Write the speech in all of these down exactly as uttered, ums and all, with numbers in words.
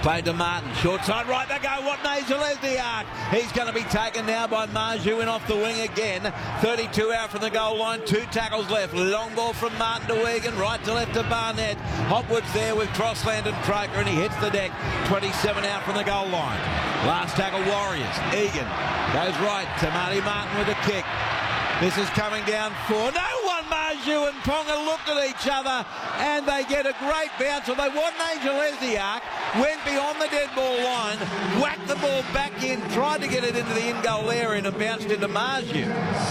Played to Martin. Short side right, they go. What Nigel Lesniak? He's going to be taken now by Marju in off the wing again. thirty-two out from the goal line. Two tackles left. Long ball from Martin to Egan. Right to left to Barnett. Hopwood's there with Crossland and Croker, and he hits the deck. twenty-seven out from the goal line. Last tackle, Warriors. Egan goes right to Marty Martin with a kick. This is coming down for no one. Marju and Ponga looked at each other and they get a great bounce. Although what Nigel Lesniak went beyond the dead ball line, whacked the ball back in, tried to get it into the in-goal area and bounced into Marju.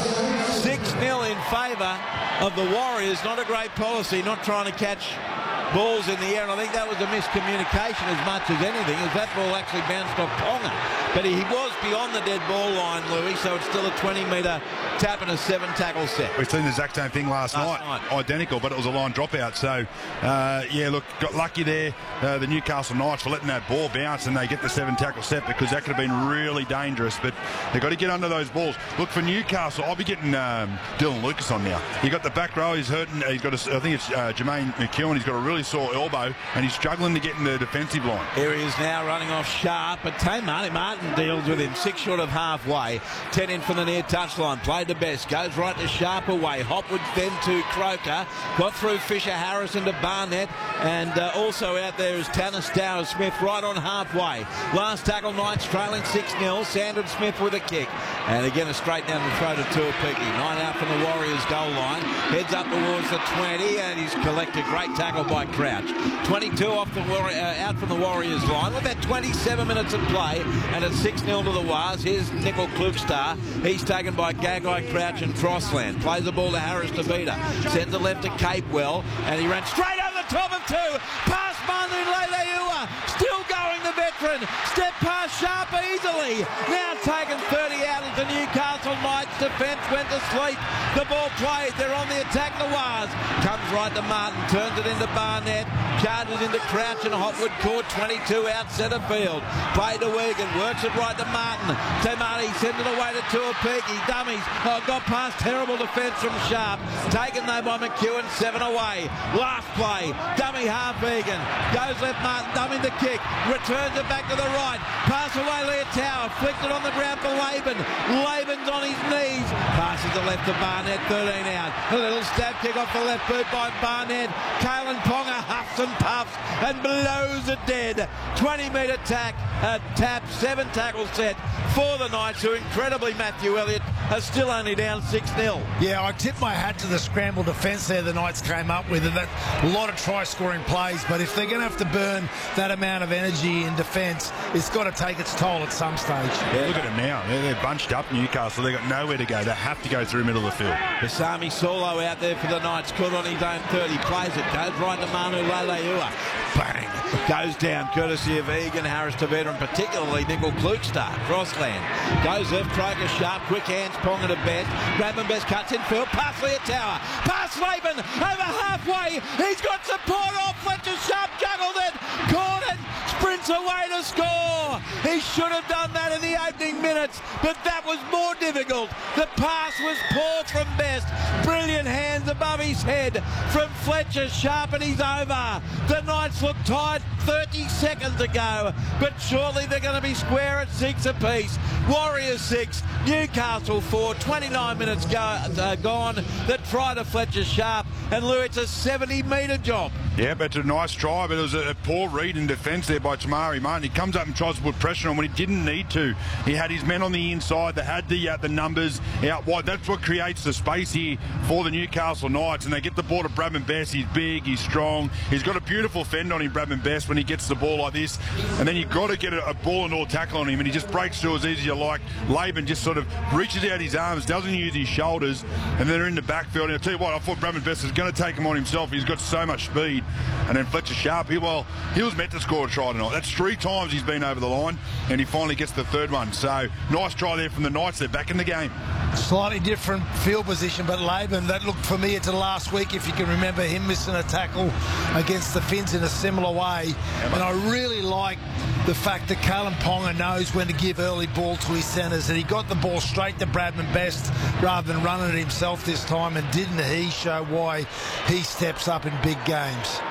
six nil in favour of the Warriors. Not a great policy, not trying to catch balls in the air, and I think that was a miscommunication as much as anything, as that ball actually bounced off Ponga. But he was beyond the dead ball line, Louis, so it's still a twenty metre tap and a seven tackle set. We've seen the exact same thing last, last night. night, identical, but it was a line dropout. So, uh, yeah, look, got lucky there, uh, the Newcastle Knights, for letting that ball bounce, and they get the seven tackle set, because that could have been really dangerous. But they've got to get under those balls. Look, for Newcastle, I'll be getting um, Dylan Lucas on now. You got the back row, he's hurting. He's got, a, I think it's uh, Jermaine McEwen. He's got a really sore elbow, and he's struggling to get in the defensive line. Here he is now running off Sharp, but Tame Martin, Martin deals with him, six short of halfway. ten in from the near touchline, played the best, goes right to Sharp away. Hopwood then to Croker, got through Fisher Harrison to Barnett, and uh, also out there is Tanner Stowers Smith right on halfway. Last tackle, Knights trailing six nil. Sandon Smith with a kick, and again a straight down the throat of Tuapiki. Nine out from the Warriors goal line, heads up towards the twenty, and he's collected. Great tackle by Crouch. twenty-two off the uh, out from the Warriors line. With that twenty-seven minutes of play, and it's six nil to the Wars. Here's Nickel Klukstar. He's taken by Gagai, Crouch and Crossland. Plays the ball to Harris to Vida. Sends it left to Capewell, and he ran straight over the top of two. Past Manu Leleua. Still going, the veteran. Step past Sharp easily. Now taken thirty out of the Newcastle Knights. Defence went to sleep. The ball played. They're on the attack, the Wars. Comes right to Martin. Turns it into Barnett. Charges into Crouch and Hopwood. Caught twenty-two out centre field. Play to Wigan. Works it right to Martin. Tamani sends it away to Tuapiki. Dummies. Oh, got past terrible defence from Sharp. Taken though by McEwen. Seven away. Last play. Dummy half Egan. Goes left Martin. Dummy the kick. Returns it back to the right. Pass away Leotau. Flicked it on the ground for Laban. Laban's on his knees. Passes the left to Barnett. thirteen out. A little stab kick off the left boot by Barnett. Kalen Ponga huffs and puffs and blows it dead. twenty metre tack, uh, tap, seven tackle set for the Knights, who incredibly, Matthew Elliott, are still only down six nil. Yeah, I tip my hat to the scramble defence there the Knights came up with. And that, a lot of try-scoring plays, but if they're going to have to burn that amount of energy in defence, it's got to take its toll at some stage. Yeah, look at them now. They're, they're bunched up, Newcastle. They've got nowhere to go. They have to go through the middle of the field. Kasami Solo out there for the Knights. Caught on his own thirty. Plays it. Goes right to Manu Leleua. Bang. Goes down courtesy of Egan, Harris to Vida, and particularly Nickel Klukstar. Crossland. Goes left. Croker Sharp. Quick hands. Ponga to Best. Bradman Best cuts in field. Pass Leotau. Pass Laban. Over halfway. He's got support off. Fletcher Sharp juggled it. Caught it. Sprints away to score. He should have done that in the opening minutes, but that was more difficult. The pass was poor from Best. Brilliant hands above his head from Fletcher Sharp, and he's over. The Knights look tired thirty seconds ago, but surely they're going to be square at six apiece. Warriors six, Newcastle four, twenty-nine minutes go, uh, gone. The try to Fletcher Sharp, and Lou, it's a seventy metre job. Yeah, but it's a nice try, but it was a, a poor read in defence there by Tamari Martin. He comes up and tries to put pressure on when he didn't need to. He had his men on the inside. They had the uh, the numbers out wide. That's what creates the space here for the Newcastle Knights, and they get the ball to Bradman Best. He's big, he's strong. He's got a beautiful fend on him, Bradman Best, when he gets the ball like this. And then you've got to get a, a ball and all tackle on him, and he just breaks through as easy as you like. Laban just sort of reaches out his arms, doesn't use his shoulders, and they're in the backfield. And I'll tell you what, I thought Bradman Best was going to take him on himself. He's got so much speed. And then Fletcher Sharp, he, well, he was meant to score a try tonight. That's three times he's been over the line, and he finally gets the third one. So, nice try there from the Knights. They're back in the game. Slightly different field position, but Laban, that looked familiar to last week, if you can remember him missing a tackle against the Finns in a similar way. And I really like the fact that Kalen Ponga knows when to give early ball to his centres, and he got the ball straight to Bradman Best rather than running it himself this time, and didn't he show why he steps up in big games.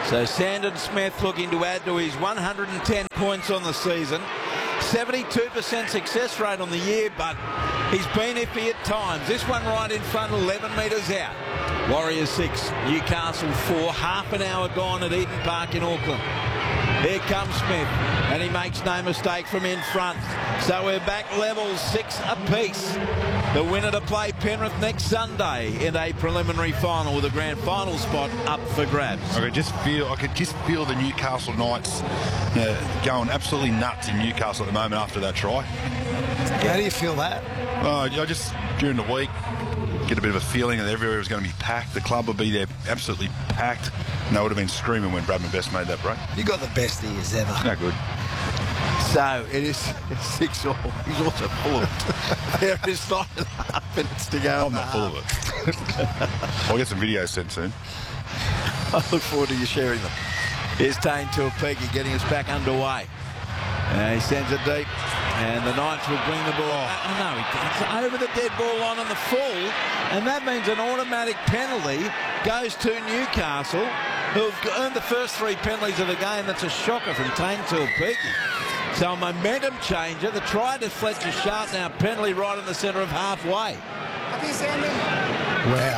So Sandon Smith looking to add to his one hundred ten points on the season. seventy-two percent success rate on the year, but he's been iffy at times. This one right in front, eleven metres out. Warriors six, Newcastle four. Half an hour gone at Eden Park in Auckland. Here comes Smith, and he makes no mistake from in front. So we're back levels, six apiece. The winner to play Penrith next Sunday in a preliminary final with a grand final spot up for grabs. I could just feel, I could just feel the Newcastle Knights uh, going absolutely nuts in Newcastle at the moment after that try. How do you feel that? Uh, I just during the week get a bit of a feeling that everywhere was going to be packed. The club would be there, absolutely packed. And they would have been screaming when Bradman Best made that break. You got the best ears ever. No good. So it is six all. He's also full of it. There is nine and a half minutes to go. I'm not full of it. I'll get some videos sent soon. I look forward to you sharing them. Here's Tane Tuapiki getting us back underway. Uh, he sends it deep, and the Knights will bring the ball. Oh, no, it's over the dead ball line on the full, and that means an automatic penalty goes to Newcastle, who've earned the first three penalties of the game. That's a shocker from Tane Tuapiki. So a momentum changer. The try to Fletcher Sharp, now penalty right in the centre of halfway. Wow.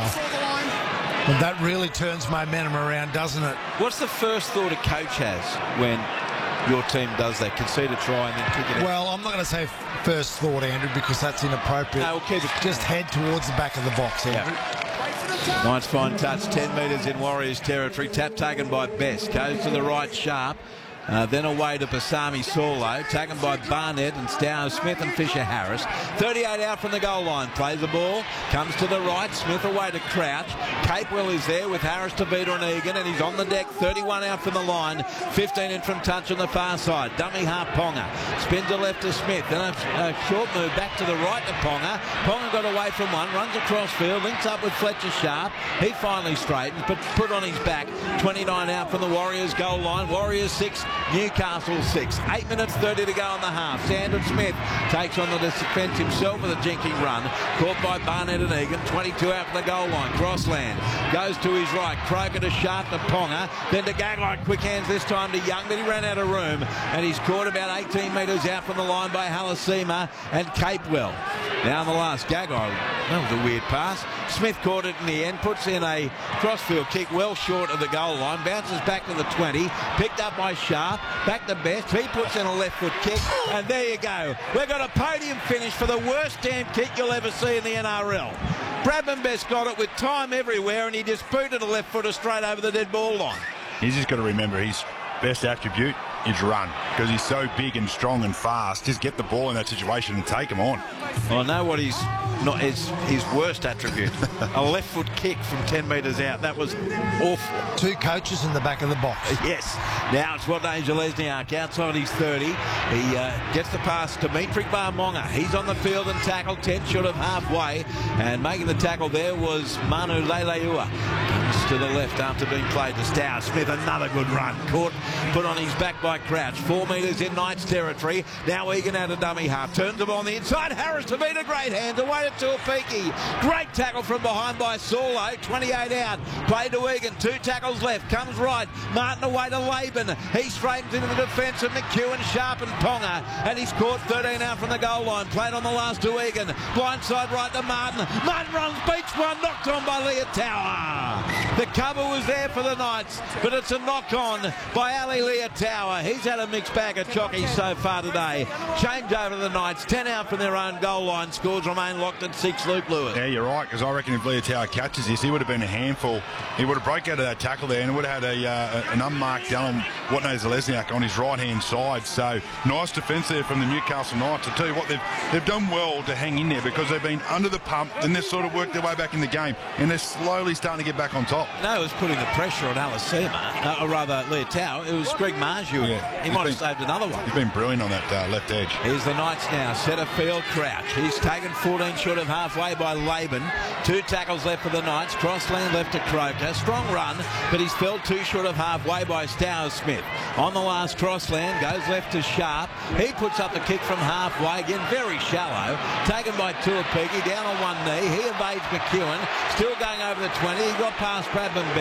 Well, that really turns momentum around, doesn't it? What's the first thought a coach has when your team does that? Concede a try and then kick it out? Well, I'm not going to say first thought, Andrew, because that's inappropriate. No, we'll keep it. Just head towards the back of the box, Andrew. Yeah. Nice fine touch, ten metres in Warriors territory. Tap taken by Best. Goes to the right, Sharp. Uh, then away to Pasami Saulo, taken by Barnett and Stow Smith and Fisher Harris. thirty-eight out from the goal line, plays the ball, comes to the right, Smith away to Crouch. Capewell is there with Harris, Tavita and Egan, and he's on the deck, thirty-one out from the line, fifteen in from touch on the far side. Dummy half Ponga, spins it left to Smith, then a, a short move back to the right to Ponga. Ponga got away from one, runs across field, links up with Fletcher Sharp. He finally straightens, but put on his back. twenty-nine out from the Warriors goal line. Warriors six, Newcastle six. Eight minutes thirty to go in the half. Sandon Smith takes on the defence himself with a jinking run. Caught by Barnett and Egan. twenty-two out from the goal line. Crossland goes to his right. Croker to Sharp to Ponga. Then to Gagai. Quick hands this time to Young, but he ran out of room. And he's caught about eighteen metres out from the line by Halasima and Capewell. Now in the last, Gagai. That was a weird pass. Smith caught it in the end, puts in a crossfield kick well short of the goal line, bounces back to the twenty, picked up by Sharp, back to Best, he puts in a left foot kick, and there you go. We've got a podium finish for the worst damn kick you'll ever see in the N R L. Bradman Best got it with time everywhere, and he just booted a left footer straight over the dead ball line. He's just got to remember his best attribute is run, because he's so big and strong and fast. Just get the ball in that situation and take him on. Well, I know what he's not his, his worst attribute. A left foot kick from ten metres out. That was awful. Two coaches in the back of the box. Yes. Now it's Wadane Zelezniak outside his thirty. He uh, gets the pass to Dimitri Barmonga. He's on the field and tackled ten short of halfway. And making the tackle there was Manu Leleua. Comes to the left after being played to Stow Smith. Another good run. Caught, put on his back by Crouch. Four metres in Knights territory. Now Egan out of dummy half. Turns him on the inside. Harris to beat a great hand. Away to Tuapiki. Great tackle from behind by Saulo. twenty-eight out. Played to Egan. Two tackles left. Comes right. Martin away to Laban. He straightens into the defence of McEwen, Sharp and Ponga. And he's caught thirteen out from the goal line. Played on the last to Egan. Blindside right to Martin. Martin runs, beats one. Knocked on by Leotawa. The cover was there for the Knights, but it's a knock on by Ali Leotawa. He's had a mixed bag of chockies so far today. Change over to the Knights. ten out from their own goal line. Scores remain locked at six. Luke Lewis. Yeah, you're right, because I reckon if Leotawa catches this, he would have been a handful. He would have broke out of that tackle there and would have had a, uh, an unmarked down Wadane Zelezniak on his right-hand side. So nice defence there from the Newcastle Knights. I tell you what, they've, they've done well to hang in there because they've been under the pump, then they've sort of worked their way back in the game, and they're slowly starting to get back on top. No, it was putting the pressure on Halasima, uh, or rather Leotawa. It was Greg Marju. Yeah, he might been, have saved another one. He's been brilliant on that uh, left edge. Here's the Knights now. Centre field, Crouch. He's taken fourteen short of halfway by Laban. Two tackles left for the Knights. Crossland left to Croker. Strong run, but he's fell two short of halfway by Stow Smith. On the last Crossland, goes left to Sharp. He puts up the kick from halfway, again very shallow. Taken by Tuapiki, down on one knee. He evades McEwen. Still going over the twenty. He got past Bradman Best.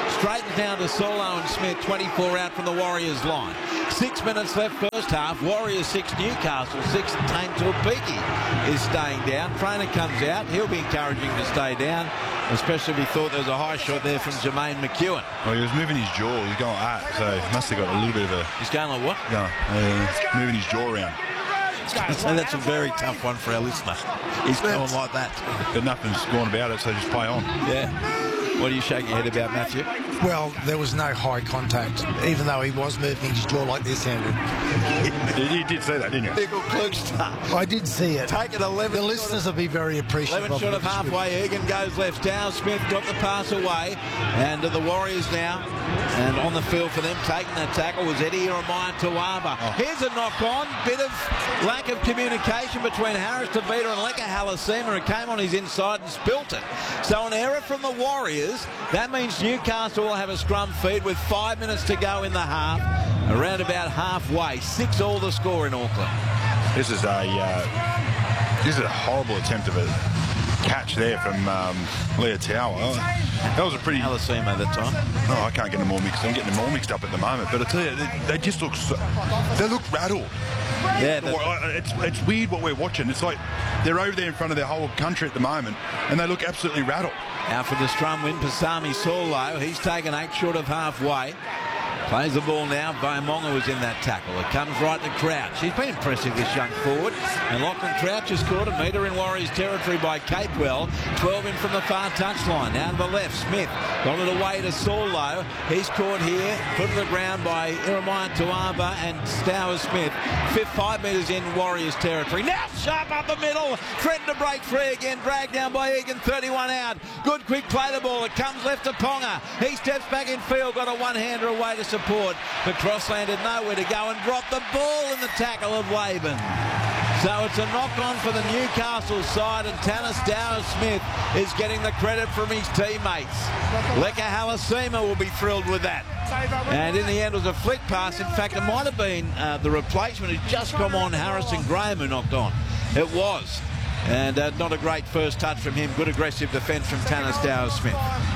Straightens down to Solo and Smith, twenty-four out from the Warriors line. Six minutes left first half. Warriors six, Newcastle six. Tame Tuapiki is staying down. Trainer comes out. He'll be encouraging to stay down, especially if he thought there was a high shot there from Jermaine McEwen. Well, he was moving his jaw. He was going like that, so he must have got a little bit of a... He's going like what? Yeah, uh, moving his jaw around. So that's a very tough one for our listener. He's going like that. But nothing's gone about it, so just play on. Yeah. What are you shaking your head about, Matthew? Well, there was no high contact, even though he was moving his jaw like this, Andrew. You did see that, didn't you? Nickel Klugstad. I did see it. Take it eleven. The listeners will be very appreciative. eleven short of halfway. Egan goes left. Dow Smith got the pass away. And the Warriors now. And on the field for them, taking that tackle was Eddie Iremaya Tuaba. Oh. Here's a knock-on. Bit of lack of communication between Harris Tavita and Leka Halasima, who came on his inside and spilt it. So an error from the Warriors. That means Newcastle will have a scrum feed with five minutes to go in the half. Around about halfway. Six all the score in Auckland. This is a uh, this is a horrible attempt of a catch there from um, Leotawa. That was a pretty... Halasima at the time. Oh, I can't get them all mixed. I'm getting them all mixed up at the moment. But I tell you, they, they just look so... They look rattled. Yeah, it's, it's weird what we're watching. It's like they're over there in front of their whole country at the moment, and they look absolutely rattled. Out for the scrum win, Pasami Solo. He's taken eight short of halfway. Plays the ball now. Vaimonga was in that tackle. It comes right to Crouch. He's been impressive, this young forward. And Lachlan Crouch has scored a metre in Warriors territory by Capewell. twelve in from the far touchline. Down to the left, Smith got it away to Solo. He's caught here, put to the ground by Iremaya Tuaba and Stower Smith. Fifth, five metres in Warriors territory. Now Sharp up the middle. Threatened to break free again. Dragged down by Egan. thirty-one out. Good quick play the ball. It comes left to Ponga. He steps back in field. Got a one-hander away to support. But Crossland had nowhere to go and dropped the ball in the tackle of Waven. So it's a knock-on for the Newcastle side, and Tanner Stower Smith is getting the credit from his teammates. Leka Halasima will be thrilled with that. And in the end, it was a flick pass. In fact, it might have been uh, the replacement who's just come on, Harrison Graham, who knocked on. It was. And uh, not a great first touch from him. Good aggressive defence from Tanner Stower Smith.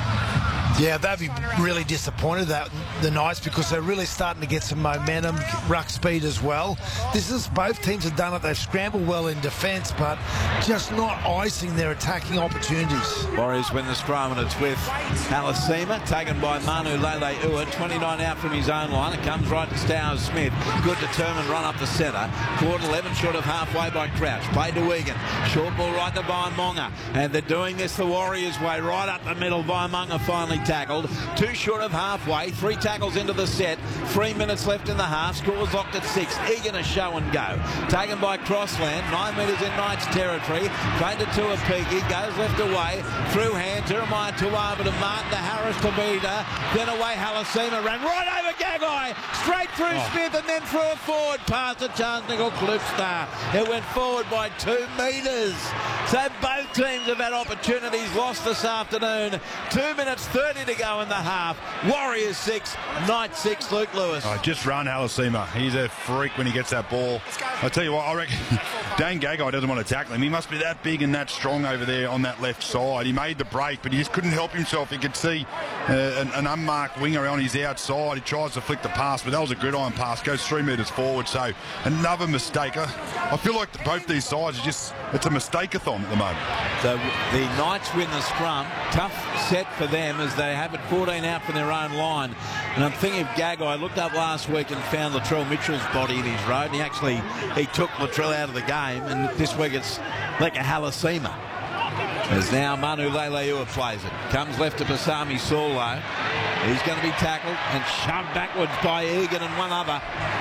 Yeah, they'd be really disappointed that the Knights, because they're really starting to get some momentum, ruck speed as well. This is, both teams have done it. They've scrambled well in defence, but just not icing their attacking opportunities. Warriors win the scrum, and it's with Halasima, taken by Manu Leleua, twenty-nine out from his own line. It comes right to Stower Smith. Good determined run up the centre. Caught eleven short of halfway by Crouch. Played to Egan. Short ball right to Vaimonga. And they're doing this the Warriors way, right up the middle. Vaimonga finally tackled. Two short of halfway. Three tackles into the set. Three minutes left in the half. Scores locked at six. Egan a show and go. Taken by Crossland. Nine metres in Knights territory. Played to Tuapiki. Goes left away. Through hands. Iremaya Tuaba to Martin to Harris to Vida. Then away Halasima. Ran right over Gagai. Straight through oh. Smith and then through a forward pass to Charles Nickel Klugstad. It went forward by two metres. So both teams have had opportunities lost this afternoon. Two minutes thirty to go in the half. Warriors six, Knights six. Luke Lewis. Oh, just run Halasima. He's a freak when he gets that ball. I tell you what, I reckon Dane Gagai doesn't want to tackle him. He must be that big and that strong over there on that left side. He made the break, but he just couldn't help himself. He could see uh, an, an unmarked winger on his outside. He tries to flick the pass, but that was a gridiron pass. Goes three metres forward. So another mistake. I feel like both these sides are just, it's a mistake-a-thon at the moment. So the Knights win the scrum. Tough set for them as they have it fourteen out from their own line. And I'm thinking of Gagai. Looked up last week and found Latrell Mitchell's body in his road. And he actually, he took Latrell out of the game. And this week it's Leka Halasima. As now Manu Leleua plays it. Comes left to Pasami Solo. He's going to be tackled and shoved backwards by Egan and one other.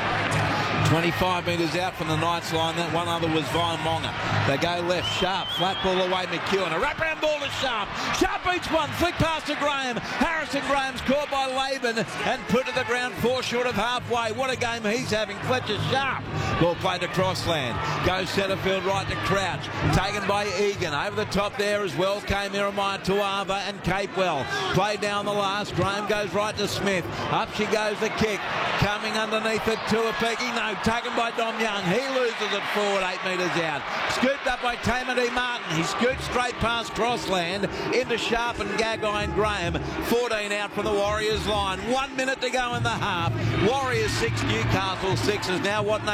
twenty-five metres out from the Knights line. That one other was Vaimonga. They go left. Sharp. Flat ball away McEwen. A wraparound ball to Sharp. Sharp beats one. Flick pass to Graham. Harrison Graham's caught by Laban and put to the ground four short of halfway. What a game he's having. Fletcher Sharp. Ball played to Crossland. Goes centre field right to Crouch. Taken by Egan. Over the top there as well came Iremaya Tuaba and Capewell. Played down the last. Graham goes right to Smith. Up she goes the kick. Coming underneath it to Tuapiki. No go. Taken by Dom Young. He loses it forward, eight metres out. Scooped up by Tamati Martin. He scoots straight past Crossland into Sharp and Gagai and Graham. fourteen out from the Warriors line. One minute to go in the half. Warriors six, Newcastle six is now what